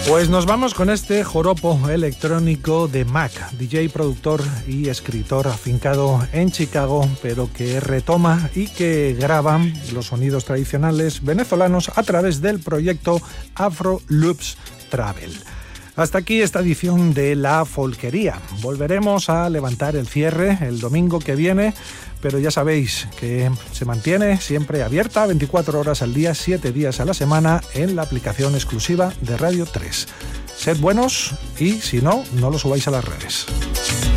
Pues nos vamos con este joropo electrónico de Mac, DJ, productor y escritor afincado en Chicago, pero que retoma y que graba los sonidos tradicionales venezolanos a través del proyecto Afro Loops Travel. Hasta aquí esta edición de La Folquería. Volveremos a levantar el cierre el domingo que viene, pero ya sabéis que se mantiene siempre abierta 24 horas al día, 7 días a la semana en la aplicación exclusiva de Radio 3. Sed buenos y si no, no lo subáis a las redes.